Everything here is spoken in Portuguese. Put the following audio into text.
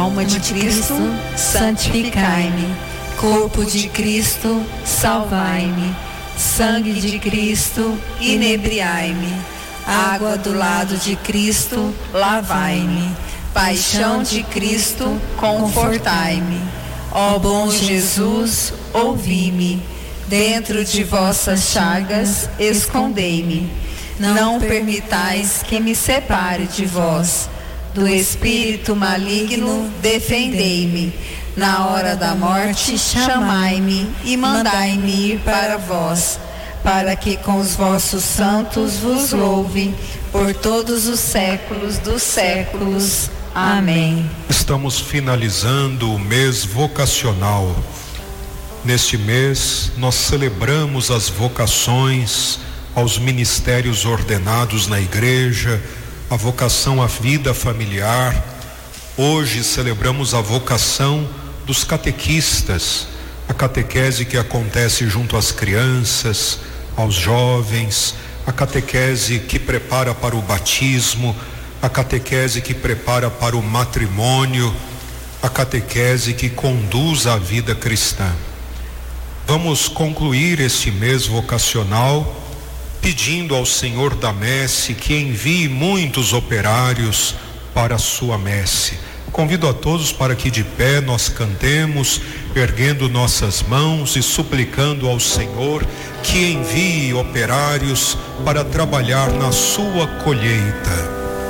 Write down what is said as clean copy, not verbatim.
Alma de Cristo, santificai-me. Corpo de Cristo, salvai-me. Sangue de Cristo, inebriai-me. Água do lado de Cristo, lavai-me. Paixão de Cristo, confortai-me. Ó bom Jesus, ouvi-me. Dentro de vossas chagas, escondei-me. Não permitais que me separe de vós. Do espírito maligno, defendei-me. Na hora da morte, chamai-me e mandai-me ir para vós, para que com os vossos santos vos louve por todos os séculos dos séculos. Amém. Estamos finalizando o mês vocacional. Neste mês, nós celebramos as vocações aos ministérios ordenados na igreja, a vocação à vida familiar. Hoje celebramos a vocação dos catequistas, a catequese que acontece junto às crianças, aos jovens, a catequese que prepara para o batismo, a catequese que prepara para o matrimônio, a catequese que conduz à vida cristã. Vamos concluir este mês vocacional pedindo ao Senhor da Messe que envie muitos operários para a sua messe. Convido a todos para que de pé nós cantemos, erguendo nossas mãos e suplicando ao Senhor que envie operários para trabalhar na sua colheita.